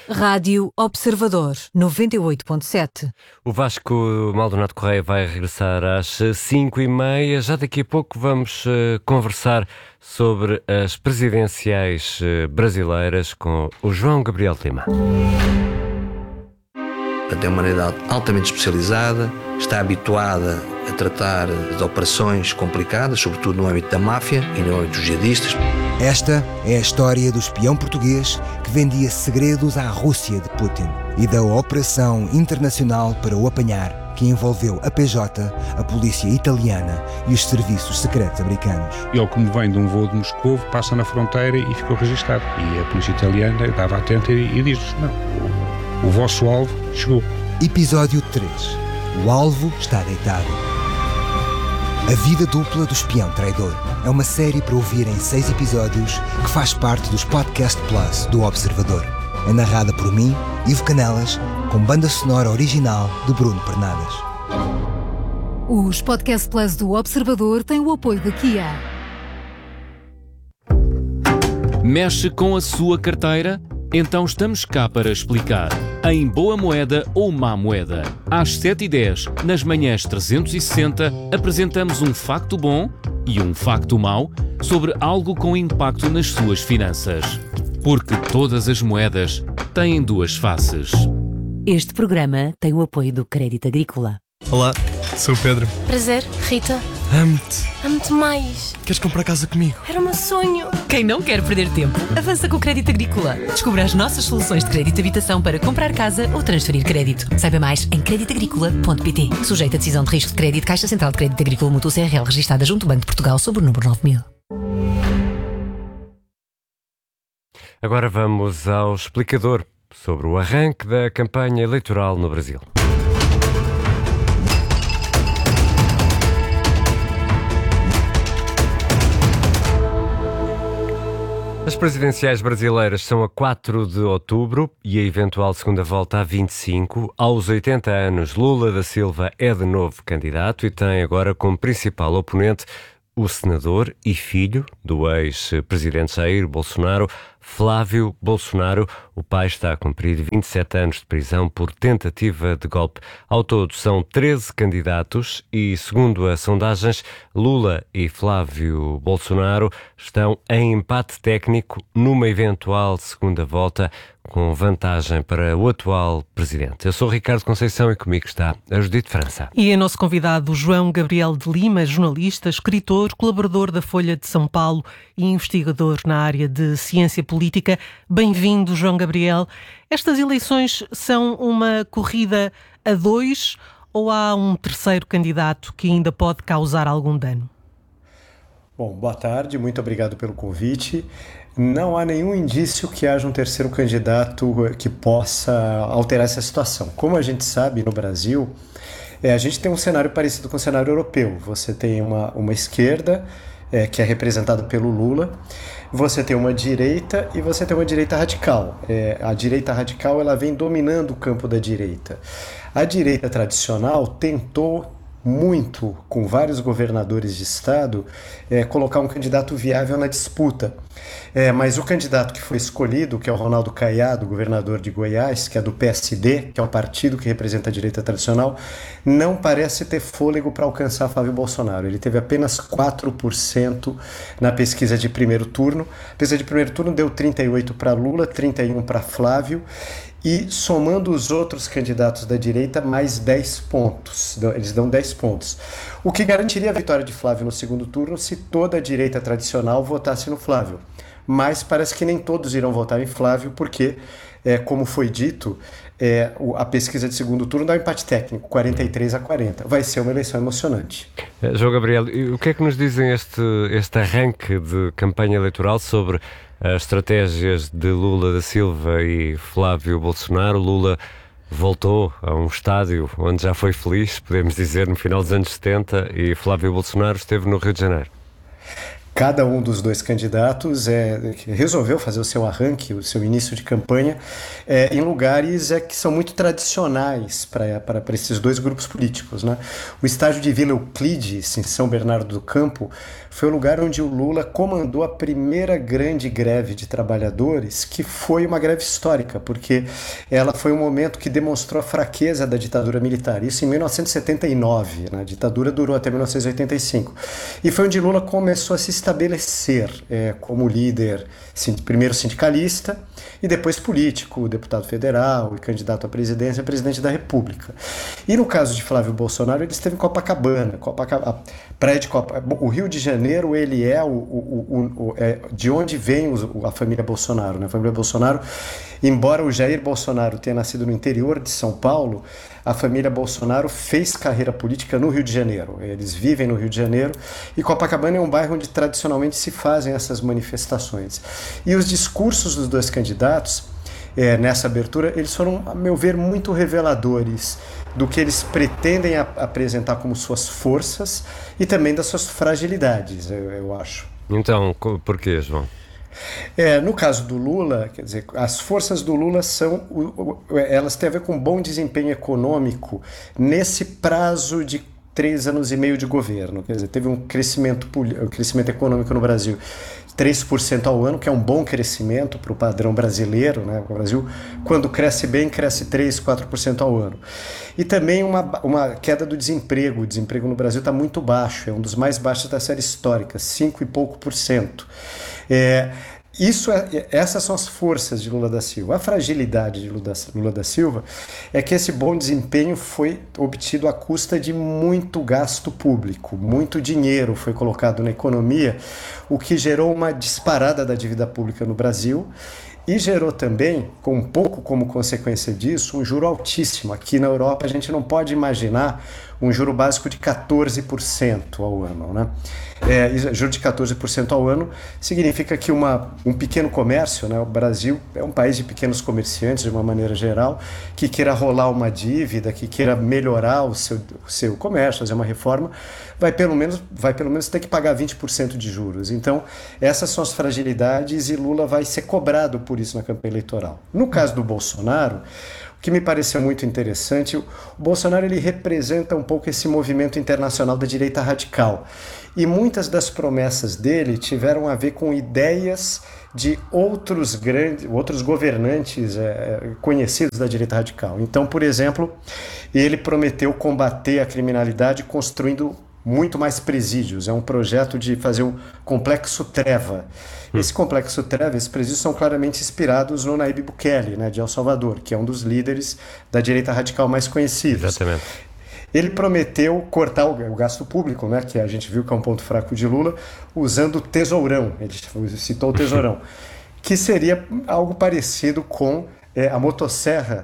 Rádio Observador 98.7. O Vasco Maldonado Correia vai regressar às 5h30. Já daqui a pouco vamos conversar sobre as presidenciais brasileiras com o João Gabriel de Lima. É uma unidade altamente especializada, está habituada a tratar de operações complicadas, sobretudo no âmbito da máfia e no âmbito dos jihadistas. Esta é a história do espião português que vendia segredos à Rússia de Putin e da operação internacional para o apanhar, que envolveu a PJ, a polícia italiana e os serviços secretos americanos. Ele, como vem de um voo de Moscovo, passa na fronteira e ficou registado. E a polícia italiana estava atenta e diz-nos: não, o vosso alvo chegou. Episódio 3. O alvo está deitado. A vida dupla do espião traidor é uma série para ouvir em 6 episódios que faz parte dos Podcast Plus do Observador. É narrada por mim, Ivo Canelas, com banda sonora original de Bruno Pernadas. Os Podcast Plus do Observador têm o apoio da Kia. Mexe com a sua carteira? Então estamos cá para explicar. Em Boa Moeda ou Má Moeda. Às 7h10, nas manhãs 360, apresentamos um facto bom e um facto mau sobre algo com impacto nas suas finanças. Porque todas as moedas têm duas faces. Este programa tem o apoio do Crédito Agrícola. Olá, sou o Pedro. Prazer, Rita. Amo-te. Amo-te mais. Queres comprar casa comigo? Era o meu sonho. Quem não quer perder tempo, avança com o Crédito Agrícola. Descubra as nossas soluções de crédito de habitação para comprar casa ou transferir crédito. Saiba mais em creditagricola.pt. Sujeito a decisão de risco de crédito, Caixa Central de Crédito Agrícola Mútuo CRL, registada junto ao Banco de Portugal, sob o número 9000. Agora vamos ao explicador sobre o arranque da campanha eleitoral no Brasil. As presidenciais brasileiras são a 4 de outubro e a eventual segunda volta a 25. Aos 80 anos, Lula da Silva é de novo candidato e tem agora como principal oponente o senador e filho do ex-presidente Jair Bolsonaro, Flávio Bolsonaro. O pai está a cumprir 27 anos de prisão por tentativa de golpe. Ao todo são 13 candidatos e, segundo as sondagens, Lula e Flávio Bolsonaro estão em empate técnico numa eventual segunda volta, com vantagem para o atual presidente. Eu sou Ricardo Conceição e comigo está a Judite França. E é nosso convidado João Gabriel de Lima, jornalista, escritor, colaborador da Folha de São Paulo e investigador na área de ciência política. Bem-vindo, João Gabriel. Estas eleições são uma corrida a dois ou há um terceiro candidato que ainda pode causar algum dano? Bom, boa tarde, muito obrigado pelo convite. Não há nenhum indício que haja um terceiro candidato que possa alterar essa situação. Como a gente sabe, no Brasil, a gente tem um cenário parecido com o cenário europeu. Você tem uma esquerda, que é representada pelo Lula, você tem uma direita e você tem uma direita radical. A direita radical ela vem dominando o campo da direita. A direita tradicional tentou muito, com vários governadores de estado, colocar um candidato viável na disputa. Mas o candidato que foi escolhido, que é o Ronaldo Caiado, governador de Goiás, que é do PSD, que é o partido que representa a direita tradicional, não parece ter fôlego para alcançar Flávio Bolsonaro. Ele teve apenas 4% na pesquisa de primeiro turno. A pesquisa de primeiro turno deu 38% para Lula, 31% para Flávio, e somando os outros candidatos da direita, mais 10 pontos. Eles dão 10 pontos. O que garantiria a vitória de Flávio no segundo turno se toda a direita tradicional votasse no Flávio. Mas parece que nem todos irão votar em Flávio, porque, como foi dito, a pesquisa de segundo turno dá um empate técnico, 43-40. Vai ser uma eleição emocionante. João Gabriel, o que é que nos dizem este arranque de campanha eleitoral sobre as estratégias de Lula da Silva e Flávio Bolsonaro? Lula voltou a um estádio onde já foi feliz, podemos dizer, no final dos anos 70, e Flávio Bolsonaro esteve no Rio de Janeiro. Cada um dos dois candidatos resolveu fazer o seu arranque, o seu início de campanha em lugares que são muito tradicionais para esses dois grupos políticos, né? O estádio de Vila Euclides, em São Bernardo do Campo, foi o lugar onde o Lula comandou a primeira grande greve de trabalhadores, que foi uma greve histórica, porque ela foi um momento que demonstrou a fraqueza da ditadura militar. Isso em 1979, né? A ditadura durou até 1985. E foi onde Lula começou a se estabelecer como líder, primeiro sindicalista e depois político, deputado federal e candidato à presidência, presidente da República. E no caso de Flávio Bolsonaro, ele esteve em Copacabana, praia de Copacabana. O Rio de Janeiro, ele é de onde vem a família Bolsonaro, né? A família Bolsonaro, embora o Jair Bolsonaro tenha nascido no interior de São Paulo, a família Bolsonaro fez carreira política no Rio de Janeiro. Eles vivem no Rio de Janeiro e Copacabana é um bairro onde tradicionalmente se fazem essas manifestações. E os discursos dos dois candidatos, nessa abertura, eles foram, a meu ver, muito reveladores do que eles pretendem apresentar como suas forças e também das suas fragilidades, eu acho. Então, por que, João? No caso do Lula, quer dizer, as forças do Lula elas têm a ver com bom desempenho econômico nesse prazo de 3 anos e meio de governo. Quer dizer, teve um crescimento econômico no Brasil 3% ao ano, que é um bom crescimento para o padrão brasileiro, né? O Brasil, quando cresce bem, cresce 3%, 4% ao ano. E também uma queda do desemprego. O desemprego no Brasil está muito baixo, é um dos mais baixos da série histórica, 5 e pouco por cento. Essas são as forças de Lula da Silva. A fragilidade de Lula da Silva é que esse bom desempenho foi obtido à custa de muito gasto público, muito dinheiro foi colocado na economia, o que gerou uma disparada da dívida pública no Brasil e gerou também, um pouco como consequência disso, um juro altíssimo. Aqui na Europa a gente não pode imaginar um juro básico de 14% ao ano, né? Juro de 14% ao ano significa que um pequeno comércio, né? O Brasil é um país de pequenos comerciantes, de uma maneira geral, que queira rolar uma dívida, que queira melhorar o seu comércio, fazer uma reforma, vai pelo menos ter que pagar 20% de juros. Então, essas são as fragilidades e Lula vai ser cobrado por isso na campanha eleitoral. No caso do Bolsonaro, o que me pareceu muito interessante, o Bolsonaro ele representa um pouco esse movimento internacional da direita radical. E muitas das promessas dele tiveram a ver com ideias de outros governantes conhecidos da direita radical. Então, por exemplo, ele prometeu combater a criminalidade construindo muito mais presídios. É um projeto de fazer um complexo Treva. Esse complexo Treva, esses presídios são claramente inspirados no Nayib Bukele, né, de El Salvador, que é um dos líderes da direita radical mais conhecidos. Exatamente. Ele prometeu cortar o gasto público, né, que a gente viu que é um ponto fraco de Lula, usando o tesourão. Ele citou o tesourão, que seria algo parecido com a motosserra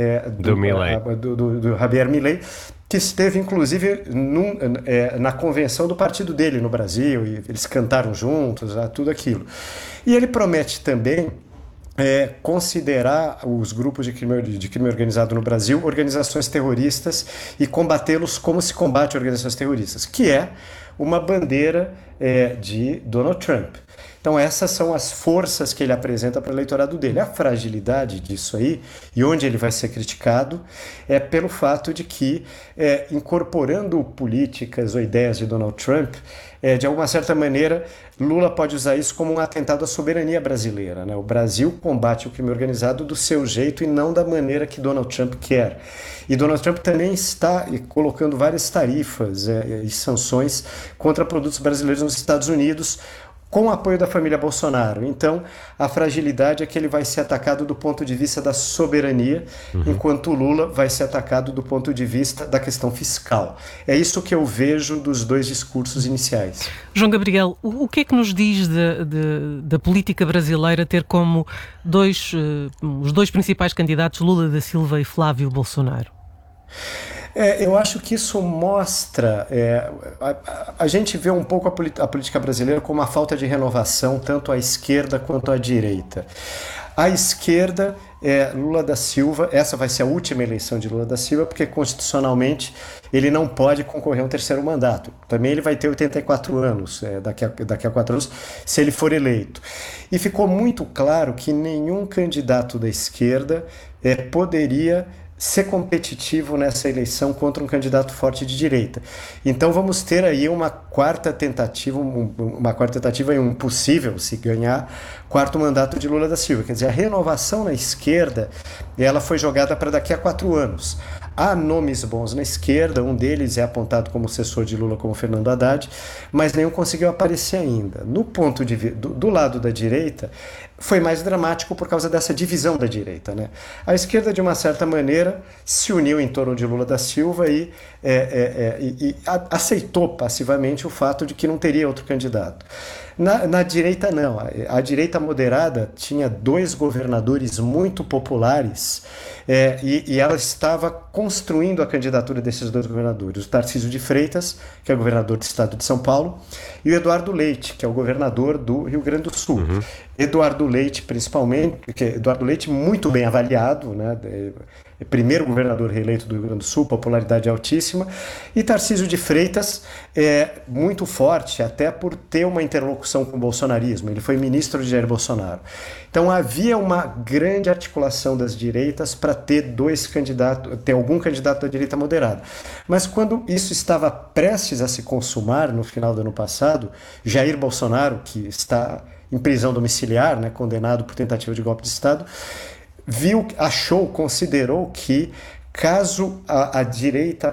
do Javier Milei, que esteve inclusive na convenção do partido dele no Brasil, e eles cantaram juntos, tudo aquilo. E ele promete também considerar os grupos de crime organizado no Brasil organizações terroristas e combatê-los como se combate organizações terroristas, que é uma bandeira de Donald Trump. Então essas são as forças que ele apresenta para o eleitorado dele. A fragilidade disso aí, e onde ele vai ser criticado, é pelo fato de que, incorporando políticas ou ideias de Donald Trump, de alguma certa maneira, Lula pode usar isso como um atentado à soberania brasileira, né? O Brasil combate o crime organizado do seu jeito e não da maneira que Donald Trump quer. E Donald Trump também está colocando várias tarifas e sanções contra produtos brasileiros nos Estados Unidos, com o apoio da família Bolsonaro. Então, a fragilidade é que ele vai ser atacado do ponto de vista da soberania, enquanto o Lula vai ser atacado do ponto de vista da questão fiscal. É isso que eu vejo dos dois discursos iniciais. João Gabriel, o que é que nos diz da política brasileira ter como os dois principais candidatos, Lula da Silva e Flávio Bolsonaro? Eu acho que isso mostra, a gente vê um pouco a política brasileira como uma falta de renovação, tanto à esquerda quanto à direita. À esquerda, Lula da Silva, essa vai ser a última eleição de Lula da Silva, porque constitucionalmente ele não pode concorrer a um terceiro mandato. Também ele vai ter 84 anos, daqui a 4 anos, se ele for eleito. E ficou muito claro que nenhum candidato da esquerda poderia ser competitivo nessa eleição contra um candidato forte de direita. Então vamos ter aí uma quarta tentativa e um possível, se ganhar, quarto mandato de Lula da Silva. Quer dizer, a renovação na esquerda, ela foi jogada para daqui a 4 anos. Há nomes bons na esquerda, um deles é apontado como sucessor de Lula, como Fernando Haddad, mas nenhum conseguiu aparecer ainda. No ponto de vista do lado da direita, foi mais dramático por causa dessa divisão da direita, né? A esquerda, de uma certa maneira, se uniu em torno de Lula da Silva e aceitou passivamente o fato de que não teria outro candidato. Na direita, não. A direita moderada tinha 2 governadores muito populares e ela estava construindo a candidatura desses 2 governadores. O Tarcísio de Freitas, que é governador do estado de São Paulo, e o Eduardo Leite, que é o governador do Rio Grande do Sul. Uhum. Eduardo Leite, principalmente, Eduardo Leite muito bem avaliado, né? Primeiro governador reeleito do Rio Grande do Sul, popularidade altíssima, e Tarcísio de Freitas muito forte, até por ter uma interlocução com o bolsonarismo. Ele foi ministro de Jair Bolsonaro. Então havia uma grande articulação das direitas para ter algum candidato da direita moderada. Mas quando isso estava prestes a se consumar no final do ano passado, Jair Bolsonaro, que está em prisão domiciliar, né, condenado por tentativa de golpe de Estado, considerou que caso a direita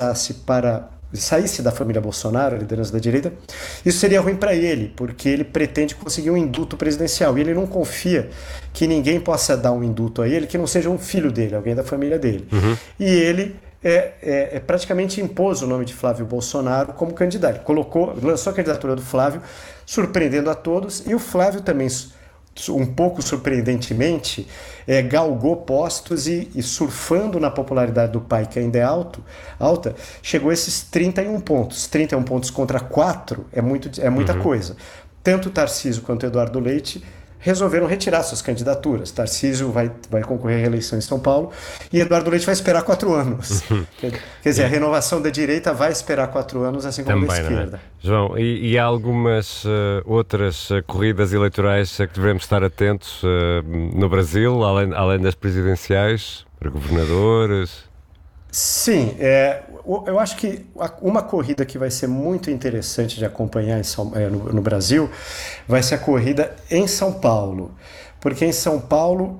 saísse da família Bolsonaro, a liderança da direita, isso seria ruim para ele, porque ele pretende conseguir um indulto presidencial e ele não confia que ninguém possa dar um indulto a ele que não seja um filho dele, alguém da família dele. Uhum. E ele praticamente impôs o nome de Flávio Bolsonaro como candidato. Lançou a candidatura do Flávio, surpreendendo a todos, e o Flávio também, um pouco surpreendentemente, galgou postos e surfando na popularidade do pai, que ainda é alta, chegou a esses 31 pontos. 31 pontos contra 4 é muita coisa. Tanto o Tarcísio quanto o Eduardo Leite resolveram retirar suas candidaturas. Tarcísio vai concorrer à reeleição em São Paulo e Eduardo Leite vai esperar 4 anos. Quer dizer, a renovação da direita vai esperar 4 anos, assim como também, da esquerda. João, e há algumas outras corridas eleitorais a que devemos estar atentos no Brasil, além das presidenciais, para governadores? Sim, eu acho que uma corrida que vai ser muito interessante de acompanhar no Brasil vai ser a corrida em São Paulo. Porque em São Paulo,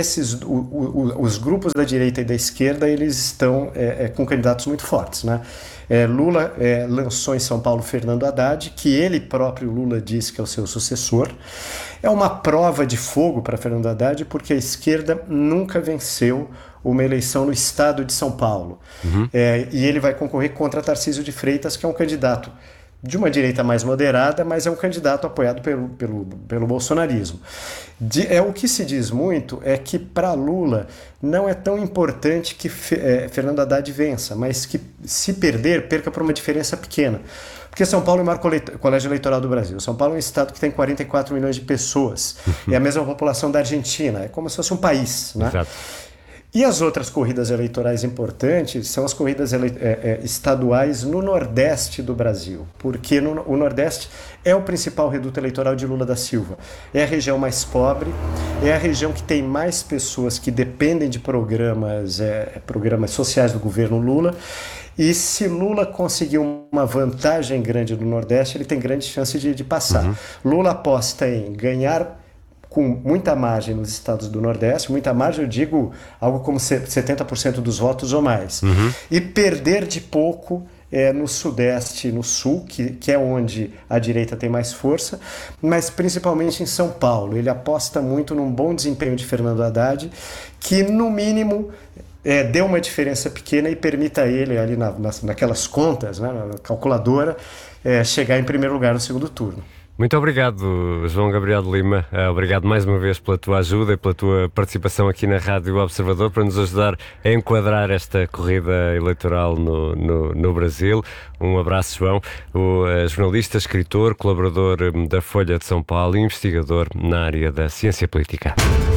os grupos da direita e da esquerda, eles estão com candidatos muito fortes, né? Lula lançou em São Paulo Fernando Haddad, que ele próprio, Lula, disse que é o seu sucessor. É uma prova de fogo para Fernando Haddad, porque a esquerda nunca venceu uma eleição no estado de São Paulo. Uhum. E ele vai concorrer contra Tarcísio de Freitas, que é um candidato de uma direita mais moderada, mas é um candidato apoiado pelo bolsonarismo. O que se diz muito é que para Lula não é tão importante que Fernando Haddad vença, mas que se perca por uma diferença pequena. Porque São Paulo é o maior colégio eleitoral do Brasil. São Paulo é um estado que tem 44 milhões de pessoas. É a mesma população da Argentina. É como se fosse um país, né? Exato. E as outras corridas eleitorais importantes são as corridas estaduais no Nordeste do Brasil, porque o Nordeste é o principal reduto eleitoral de Lula da Silva. É a região mais pobre, é a região que tem mais pessoas que dependem de programas sociais do governo Lula. E se Lula conseguir uma vantagem grande no Nordeste, ele tem grande chance de passar. Uhum. Lula aposta em ganhar com muita margem nos estados do Nordeste, muita margem, eu digo algo como 70% dos votos ou mais, e perder de pouco no Sudeste, no Sul, que é onde a direita tem mais força, mas principalmente em São Paulo. Ele aposta muito num bom desempenho de Fernando Haddad, que no mínimo dê uma diferença pequena e permita a ele, ali naquelas contas, né, na calculadora, chegar em primeiro lugar no segundo turno. Muito obrigado, João Gabriel de Lima. Obrigado mais uma vez pela tua ajuda e pela tua participação aqui na Rádio Observador para nos ajudar a enquadrar esta corrida eleitoral no Brasil. Um abraço, João. O jornalista, escritor, colaborador da Folha de São Paulo e investigador na área da ciência política.